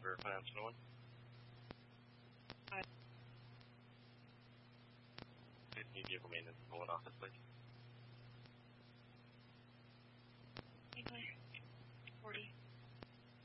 for Finance 101. Hi. New vehicle maintenance in the one office, please.